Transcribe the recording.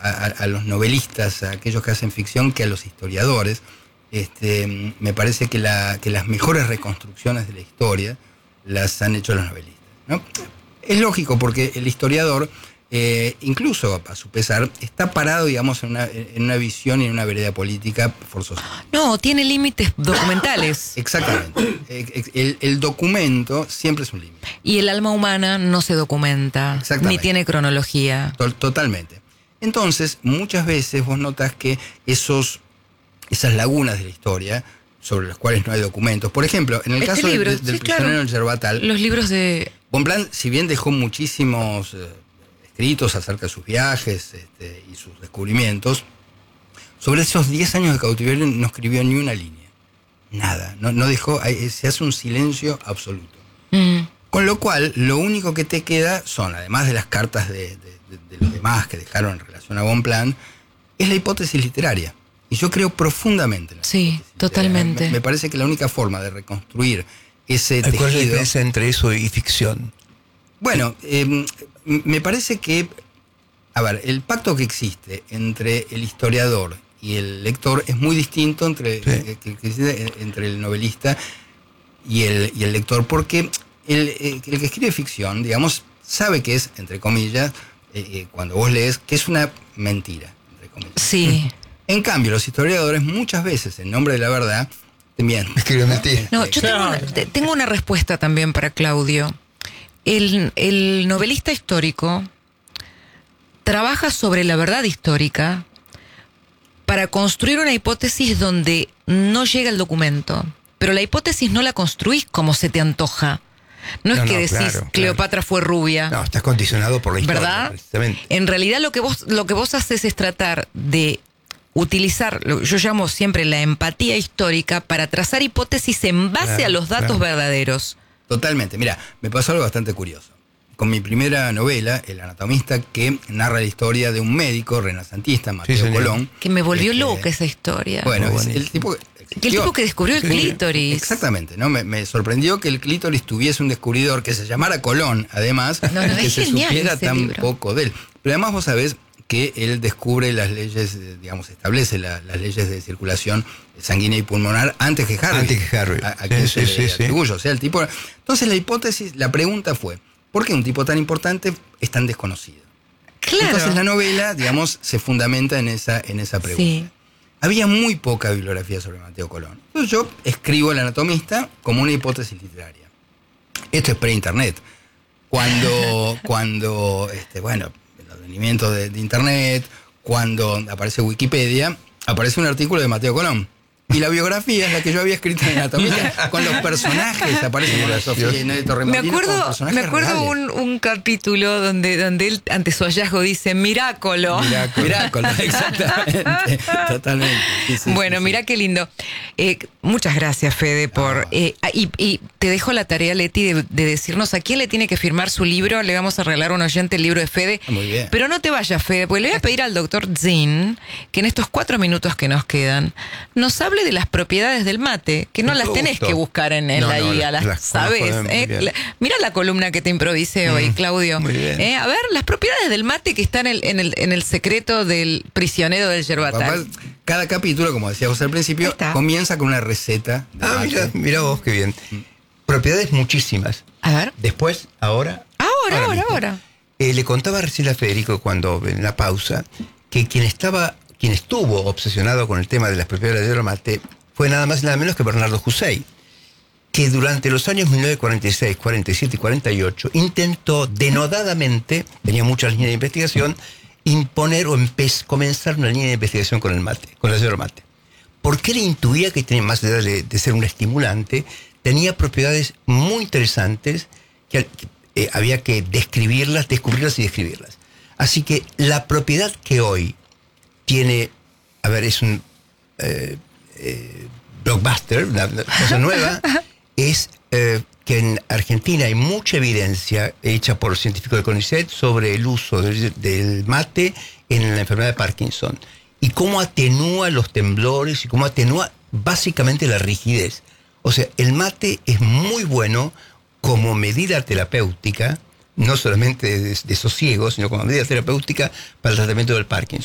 a los novelistas, a aquellos que hacen ficción, que a los historiadores. Me parece que las mejores reconstrucciones de la historia las han hecho los novelistas, ¿no? Es lógico, porque el historiador, incluso a su pesar, está parado, digamos, en una visión y en una vereda política forzosa. No, tiene límites documentales. Exactamente. El documento siempre es un límite. Y el alma humana no se documenta, ni tiene cronología. Totalmente. Entonces, muchas veces vos notas que esas lagunas de la historia, sobre las cuales no hay documentos. Por ejemplo, en el caso del prisionero del Yerbatal, los libros de Bonpland, si bien dejó muchísimos escritos acerca de sus viajes y sus descubrimientos, sobre esos 10 años de cautiverio no escribió ni una línea. Nada. No dejó, se hace un silencio absoluto. Con lo cual, lo único que te queda son, además de las cartas de los demás que dejaron en relación a Bonpland, es la hipótesis literaria. Y yo creo profundamente en la hipótesis totalmente. Literaria. Me parece que la única forma de reconstruir ese tejido... ¿Cuál es la diferencia entre eso y ficción? Bueno, me parece que, a ver, el pacto que existe entre el historiador y el lector es muy distinto entre el novelista y el lector, porque el que escribe ficción, digamos, sabe que es, entre comillas, cuando vos lees, que es una mentira, entre comillas. Sí. En cambio, los historiadores muchas veces, en nombre de la verdad, te mienten. Escriben mentira. No, yo tengo una respuesta también para Claudio. El novelista histórico trabaja sobre la verdad histórica para construir una hipótesis donde no llega el documento. Pero la hipótesis no la construís como se te antoja. No es que decís, Cleopatra fue rubia. No, estás condicionado por la historia. ¿Verdad? En realidad lo que vos haces es tratar de utilizar, yo llamo siempre la empatía histórica, para trazar hipótesis en base a los datos verdaderos. Totalmente. Mira, me pasó algo bastante curioso. Con mi primera novela, El anatomista, que narra la historia de un médico renacentista, Mateo Colón. Que me volvió loca esa historia. Bueno, es el tipo que descubrió el clítoris. Exactamente, ¿no? Me sorprendió que el clítoris tuviese un descubridor que se llamara Colón, además, que se supiera tan poco de él. Pero además vos sabés que él descubre las leyes, digamos, establece las leyes de circulación sanguínea y pulmonar antes que Harvey. Antes que Harvey. A que se le atribuye. O sea, el tipo... Entonces la pregunta fue, ¿por qué un tipo tan importante es tan desconocido? Claro. Entonces la novela, digamos, se fundamenta en esa pregunta. Sí. Había muy poca bibliografía sobre Mateo Colón. Entonces yo escribo El anatomista como una hipótesis literaria. Esto es pre-internet. Cuando bueno, el advenimiento de internet, cuando aparece Wikipedia, aparece un artículo de Mateo Colón. Y la biografía es la que yo había escrito en Anatomía, con los personajes, aparecen por la Sofía Inés de Torremolinos. Me acuerdo un capítulo donde él, ante su hallazgo, dice Miracolo, exactamente. Totalmente. Sí, bueno, mira qué lindo. Muchas gracias, Fede, por y te dejo la tarea, Leti, de decirnos a quién le tiene que firmar su libro. Le vamos a regalar a un oyente el libro de Fede. Muy bien. Pero no te vayas, Fede, porque le voy a pedir al doctor Zin que en estos 4 minutos que nos quedan nos hable de las propiedades del mate, que no las tenés que buscar en la guía, las sabes. Mira la columna que te improvisé hoy, Claudio. Muy bien. A ver, las propiedades del mate que están en el secreto del prisionero del Yerbatal. Cada capítulo, como decíamos al principio, comienza con una receta. Mira vos, qué bien. Propiedades muchísimas. A ver. Después, ahora. Le contaba recién a Federico, cuando en la pausa, que quien estuvo obsesionado con el tema de las propiedades del mate fue nada más y nada menos que Bernardo Hussein, que durante los años 1946, 47 y 48 intentó denodadamente, tenía muchas líneas de investigación, imponer o comenzar una línea de investigación con el mate, con el yerba mate. Porque él intuía que tenía, más allá de ser un estimulante, tenía propiedades muy interesantes que había que descubrirlas y describirlas. Así que la propiedad que hoy tiene, es un blockbuster, una cosa nueva, es que en Argentina hay mucha evidencia hecha por científicos de CONICET sobre el uso del mate en la enfermedad de Parkinson y cómo atenúa los temblores y cómo atenúa básicamente la rigidez. O sea, el mate es muy bueno como medida terapéutica, no solamente de sosiego, sino como medida terapéutica para el tratamiento del Parkinson.